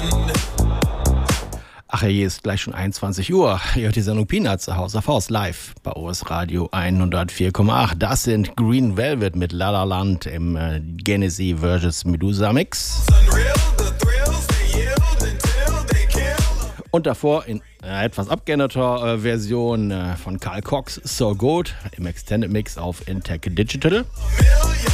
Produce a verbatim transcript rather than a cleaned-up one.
Ach ja, hier ist gleich schon einundzwanzig Uhr. Ihr hört die Sendung Peanuts, House of House live bei O S Radio hundertvier Komma acht. Das sind Green Velvet mit La La Land im äh, Genesee versus Medusa Mix. Und davor in einer etwas abgeänderter äh, Version äh, von Carl Cox So Good im Extended Mix auf Intec Digital.